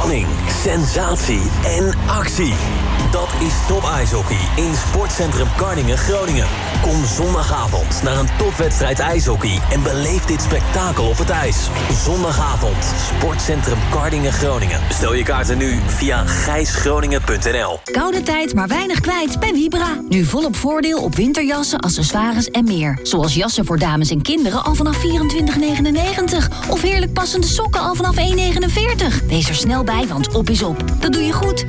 Spanning, sensatie en actie. Dat is Top IJshockey in Sportcentrum Kralingen-Groningen. Kom zondagavond naar een topwedstrijd ijshockey en beleef dit spektakel op het ijs. Zondagavond, Sportcentrum Kralingen-Groningen. Bestel je kaarten nu via gijsgroningen.nl. Koude tijd, maar weinig kwijt bij Vibra. Nu volop voordeel op winterjassen, accessoires en meer. Zoals jassen voor dames en kinderen al vanaf 24,99. Of heerlijk passende sokken al vanaf 1,49. Wees er snel bij, want op is op. Dat doe je goed.